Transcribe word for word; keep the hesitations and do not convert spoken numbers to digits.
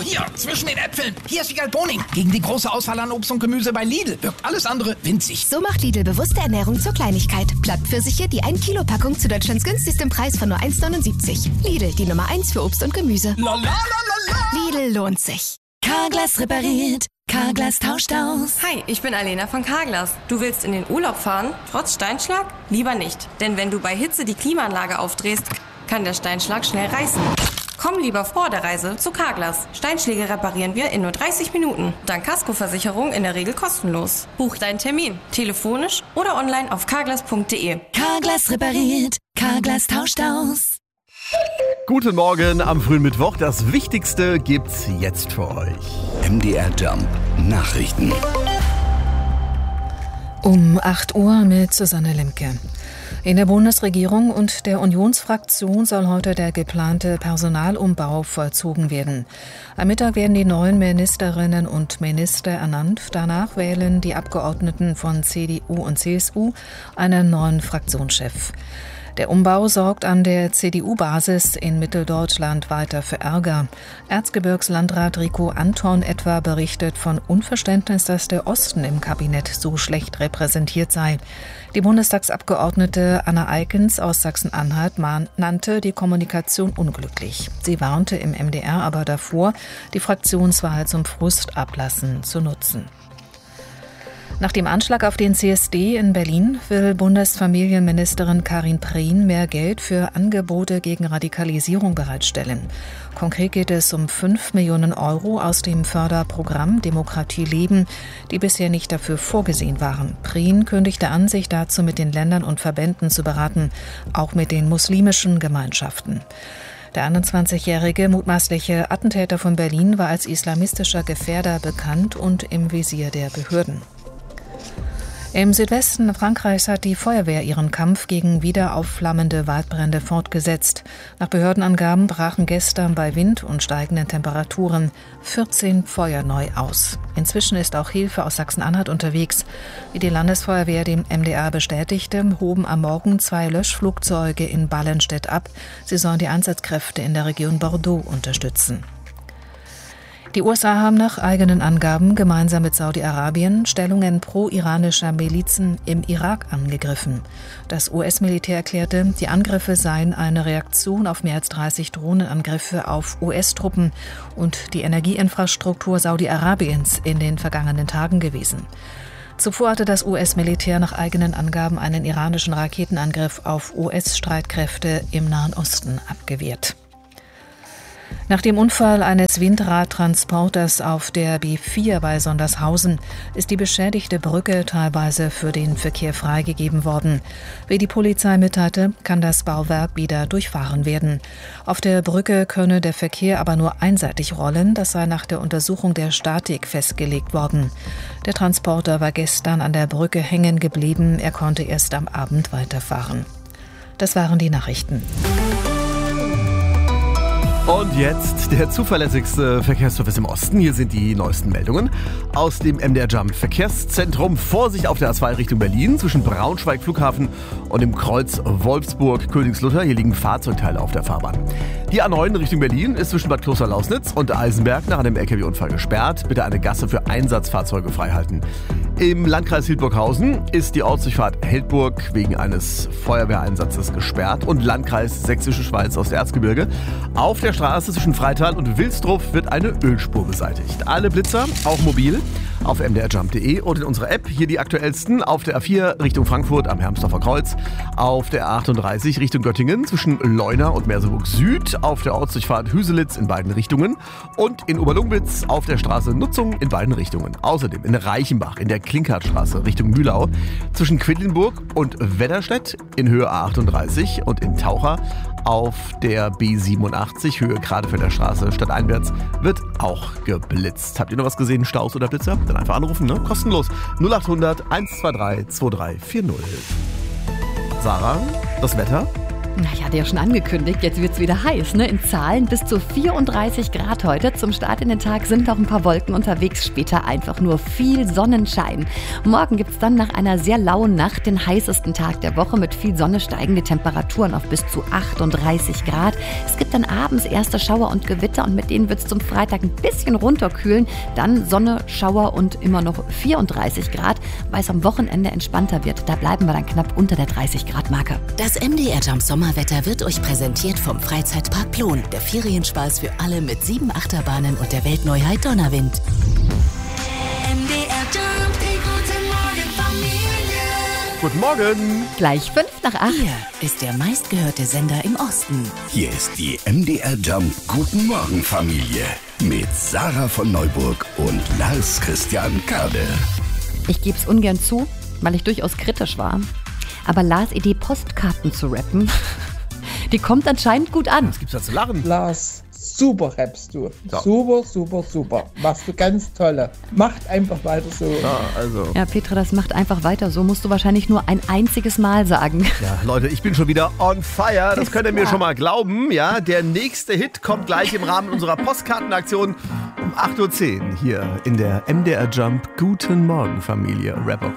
hier, zwischen den Äpfeln. Hier ist Wiegald Boning. Gegen die große Auswahl an Obst und Gemüse bei Lidl wirkt alles andere winzig. So macht Lidl bewusste Ernährung zur Kleinigkeit. Blattpfirsiche, die ein Kilo Packung zu Deutschlands günstigstem Preis von nur eins neunundsiebzig. Lidl, die Nummer eins für Obst und Gemüse. La, la, la, la, la. Lidl lohnt sich. Carglass repariert. Carglass tauscht aus. Hi, ich bin Alena von Carglass. Du willst in den Urlaub fahren, trotz Steinschlag? Lieber nicht. Denn wenn du bei Hitze die Klimaanlage aufdrehst, kann der Steinschlag schnell reißen. Komm lieber vor der Reise zu Carglass. Steinschläge reparieren wir in nur dreißig Minuten. Dank Kaskoversicherung in der Regel kostenlos. Buch deinen Termin. Telefonisch oder online auf carglass punkt de. Carglass repariert. Carglass tauscht aus. Guten Morgen am frühen Mittwoch. Das Wichtigste gibt's jetzt für euch. M D R Jump Nachrichten. Um acht Uhr mit Susanne Lemke. In der Bundesregierung und der Unionsfraktion soll heute der geplante Personalumbau vollzogen werden. Am Mittag werden die neuen Ministerinnen und Minister ernannt. Danach wählen die Abgeordneten von C D U und C S U einen neuen Fraktionschef. Der Umbau sorgt an der C D U-Basis in Mitteldeutschland weiter für Ärger. Erzgebirgslandrat Rico Anton etwa berichtet von Unverständnis, dass der Osten im Kabinett so schlecht repräsentiert sei. Die Bundestagsabgeordnete Anna Eikens aus Sachsen-Anhalt nannte die Kommunikation unglücklich. Sie warnte im M D R aber davor, die Fraktionswahl zum Frustablassen zu nutzen. Nach dem Anschlag auf den C S D in Berlin will Bundesfamilienministerin Karin Prien mehr Geld für Angebote gegen Radikalisierung bereitstellen. Konkret geht es um fünf Millionen Euro aus dem Förderprogramm Demokratie leben, die bisher nicht dafür vorgesehen waren. Prien kündigte an, sich dazu mit den Ländern und Verbänden zu beraten, auch mit den muslimischen Gemeinschaften. Der einundzwanzigjährige mutmaßliche Attentäter von Berlin war als islamistischer Gefährder bekannt und im Visier der Behörden. Im Südwesten Frankreichs hat die Feuerwehr ihren Kampf gegen wieder aufflammende Waldbrände fortgesetzt. Nach Behördenangaben brachen gestern bei Wind und steigenden Temperaturen vierzehn Feuer neu aus. Inzwischen ist auch Hilfe aus Sachsen-Anhalt unterwegs. Wie die Landesfeuerwehr dem M D R bestätigte, hoben am Morgen zwei Löschflugzeuge in Ballenstedt ab. Sie sollen die Einsatzkräfte in der Region Bordeaux unterstützen. Die U S A haben nach eigenen Angaben gemeinsam mit Saudi-Arabien Stellungen pro-iranischer Milizen im Irak angegriffen. Das U S-Militär erklärte, die Angriffe seien eine Reaktion auf mehr als dreißig Drohnenangriffe auf U S-Truppen und die Energieinfrastruktur Saudi-Arabiens in den vergangenen Tagen gewesen. Zuvor hatte das U S-Militär nach eigenen Angaben einen iranischen Raketenangriff auf U S-Streitkräfte im Nahen Osten abgewehrt. Nach dem Unfall eines Windradtransporters auf der B vier bei Sondershausen ist die beschädigte Brücke teilweise für den Verkehr freigegeben worden. Wie die Polizei mitteilte, kann das Bauwerk wieder durchfahren werden. Auf der Brücke könne der Verkehr aber nur einseitig rollen. Das sei nach der Untersuchung der Statik festgelegt worden. Der Transporter war gestern an der Brücke hängen geblieben. Er konnte erst am Abend weiterfahren. Das waren die Nachrichten. Und jetzt der zuverlässigste Verkehrsservice im Osten. Hier sind die neuesten Meldungen aus dem M D R Jump Verkehrszentrum. Vorsicht auf der A zwei Richtung Berlin zwischen Braunschweig Flughafen und dem Kreuz Wolfsburg-Königslutter. Hier liegen Fahrzeugteile auf der Fahrbahn. Die A neun Richtung Berlin ist zwischen Bad Kloster-Lausnitz und Eisenberg nach einem L K W-Unfall gesperrt. Bitte eine Gasse für Einsatzfahrzeuge freihalten. Im Landkreis Hildburghausen ist die Ortsdurchfahrt Heldburg wegen eines Feuerwehreinsatzes gesperrt und Landkreis Sächsische Schweiz aus der Erzgebirge. Auf der Straße zwischen Freital und Wilsdruff wird eine Ölspur beseitigt. Alle Blitzer, auch mobil, auf m d r jump punkt de und in unserer App hier die aktuellsten auf der A vier Richtung Frankfurt am Hermsdorfer Kreuz, auf der A achtunddreißig Richtung Göttingen zwischen Leuna und Merseburg Süd, auf der Ortsdurchfahrt Hüselitz in beiden Richtungen und in Oberlungwitz auf der Straße Nutzung in beiden Richtungen. Außerdem in Reichenbach in der Klinkertstraße Richtung Mühlau zwischen Quedlinburg und Wedderstedt in Höhe A achtunddreißig und in Taucher auf der B siebenundachtzig Höhe Gradefelder Straße stadteinwärts wird auch geblitzt. Habt ihr noch was gesehen, Staus oder Blitzer? Dann einfach anrufen, ne? Kostenlos. null achthundert eins zwei drei zwei drei vier null. Sarah, das Wetter? Na, ich hatte ja schon angekündigt, jetzt wird's wieder heiß, ne? In Zahlen bis zu vierunddreißig Grad heute. Zum Start in den Tag sind noch ein paar Wolken unterwegs, später einfach nur viel Sonnenschein. Morgen gibt's dann nach einer sehr lauen Nacht den heißesten Tag der Woche mit viel Sonne, steigende Temperaturen auf bis zu achtunddreißig Grad. Es gibt dann abends erste Schauer und Gewitter und mit denen wird's zum Freitag ein bisschen runterkühlen. Dann Sonne, Schauer und immer noch vierunddreißig Grad, weil es am Wochenende entspannter wird. Da bleiben wir dann knapp unter der dreißig Grad Marke. Das M D R Jump Sommerwetter wird euch präsentiert vom Freizeitpark Plon. Der Ferienspaß für alle mit sieben Achterbahnen und der Weltneuheit Donnerwind. M D R Jump, die gute Morgen, Familie. Guten Morgen. Gleich fünf nach acht. Hier ist der meistgehörte Sender im Osten. Hier ist die M D R Jump Guten Morgen Familie mit Sarah von Neuburg und Lars Christian Kade. Ich gebe es ungern zu, weil ich durchaus kritisch war. Aber Lars' Idee, Postkarten zu rappen, die kommt anscheinend gut an. Was gibt's da zu lachen? Lars, super rappst du. Ja. Super, super, super. Machst du ganz tolle. Macht einfach weiter so. Ja, also. Ja, Petra, das macht einfach weiter. So musst du wahrscheinlich nur ein einziges Mal sagen. Ja, Leute, ich bin schon wieder on fire. Das könnt ihr mir Ja. schon mal glauben. Ja, der nächste Hit kommt gleich im Rahmen unserer Postkartenaktion um acht Uhr zehn hier in der M D R Jump Guten Morgen Familie Rapper